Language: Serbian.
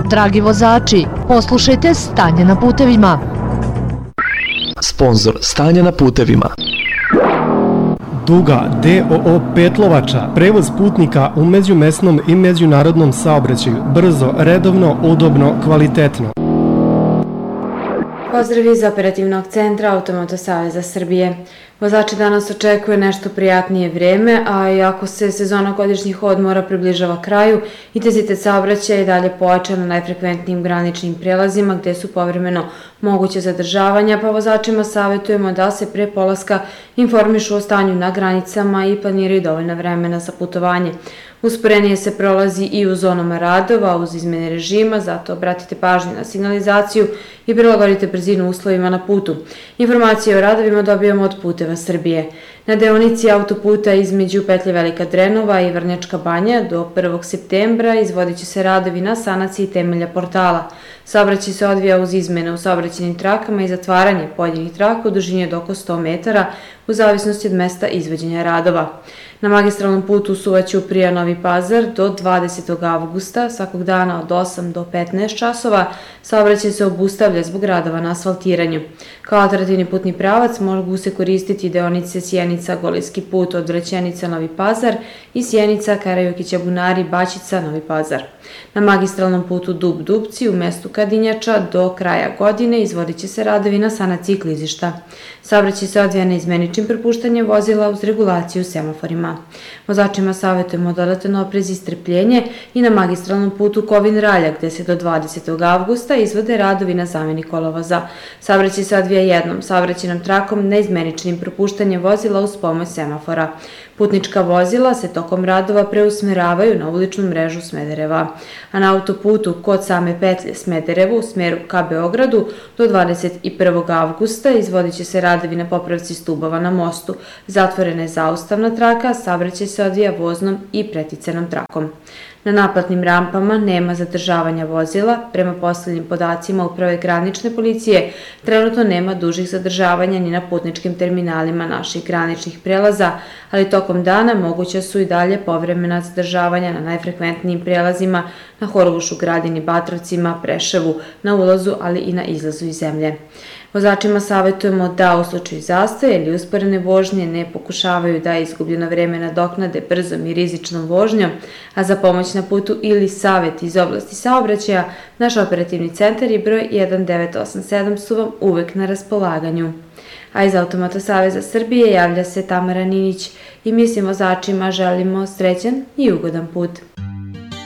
Dragi vozači, poslušajte stanje na putevima. Sponzor stanja na putevima. Duga DOO Petlovača, prevoz putnika u međumesnom i međunarodnom saobraćaju, brzo, redovno, udobno, kvalitetno. Pozdrav iz operativnog centra Automoto Saveza Srbije. Vozači danas očekuje nešto prijatnije vreme, a iako se sezona godišnjih odmora približava kraju, intenzitet saobraćaja je dalje pojačan na najfrekventnijim graničnim prelazima gde su povremeno moguće zadržavanja, pa vozačima savjetujemo da se pre polaska informišu o stanju na granicama i planiraju dovoljno vremena za putovanje. Usporenije se prolazi i u zonama radova uz izmene režima, zato obratite pažnju na signalizaciju i prilagodite brzinu uslovima na putu. Informacije o radovima dobijamo od Puteva Srbije. Na deonici autoputa između petlje Velika Drenova i Vrnjačka Banja do 1. septembra izvodit će se radovi na sanaciji temelja portala. Saobraćaj se odvija uz izmene u saobraćajnim trakama i zatvaranje pojedinih traka u dužini od oko 100 metara u zavisnosti od mesta izvođenja radova. Na magistralnom putu Suvaćuprija Novi Pazar do 20. avgusta svakog dana od 8 do 15 časova saobraćaj se obustavlja zbog radova na asfaltiranju. Kao alternativni putni pravac mogu se koristiti deonice Sjenica-Golijski put od Vraćenica Novi Pazar i Sjenica-Karajukića-Bunari-Baćica Novi Pazar. Na magistralnom putu Dub-Dupci u mestu Kadinjača do kraja godine izvodit će se radovi na sanaciji klizišta. Saobraćaj se odvija neizmeničnim prepuštanjem vozila uz regulaciju semaforima. Vozačima savjetujemo dodatan oprez i strpljenje i na magistralnom putu Kovin-Ralja gde se do 20. avgusta izvode radovi na zameni kolovoza. Saobraćaj se odvija jednom saobraćajnom trakom neizmeničnim propuštanjem vozila uz pomoć semafora. Putnička vozila se tokom radova preusmeravaju na uličnu mrežu Smedereva, a na autoputu kod same petlje Smederevu u smeru ka Beogradu do 21. avgusta izvodit će se radovi na popravci stubova na mostu. Zatvorena je zaustavna traka, saobraćaj se odvija voznom i preticanom trakom. Na naplatnim rampama nema zadržavanja vozila. Prema poslednjim podacima Uprave granične policije, trenutno nema dužih zadržavanja ni na putničkim terminalima naših graničnih prelaza, ali tokom dana moguća su i dalje povremena zadržavanja na najfrekventnijim prelazima na Horgošu, Gradini, Batrovcima, Preševu, na ulazu, ali i na izlazu iz zemlje. Vozačima savjetujemo da u slučaju zastoja ili usporene vožnje ne pokušavaju da izgubljeno vreme nadoknade brzom i rizičnom vožnjom, a za pomoć na putu ili savjet iz oblasti saobraćaja, naš operativni centar i broj 1987 su vam uvek na raspolaganju. A iz Automoto Saveza Srbije javlja se Tamara Ninić i mi svim vozačima želimo srećan i ugodan put.